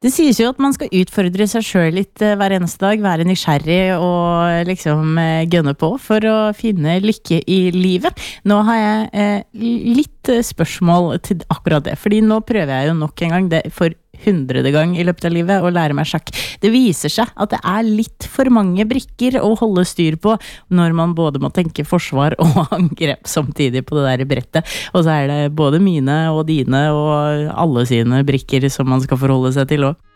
Det sies jo at man skal utfordre seg selv litt hver eneste dag, være nysgjerrig og liksom gønne på for å finne lykke i livet. Nå har jeg litt spørsmål til akkurat det, fordi nå prøver jeg jo nok en gang det for 100. gang i løpet av livet å lære meg sjakk. Det viser seg at det litt for mange brikker å holde styr på når man både må tenke forsvar og angrep samtidig på det der brettet. Og så det både mine og dine og alle sine brikker som man skal forholde seg til også.